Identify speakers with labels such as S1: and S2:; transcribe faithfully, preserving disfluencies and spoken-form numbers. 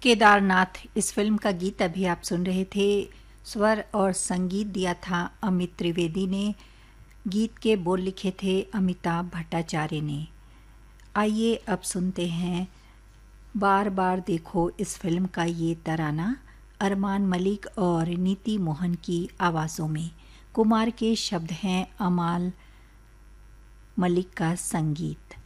S1: केदारनाथ इस फिल्म का गीत अभी आप सुन रहे थे। स्वर और संगीत दिया था अमित त्रिवेदी ने। गीत के बोल लिखे थे अमिताभ भट्टाचार्य ने। आइए अब सुनते हैं बार बार देखो इस फिल्म का ये तराना अरमान मलिक और नीति मोहन की आवाज़ों में। कुमार के शब्द हैं, अमाल मलिक का संगीत।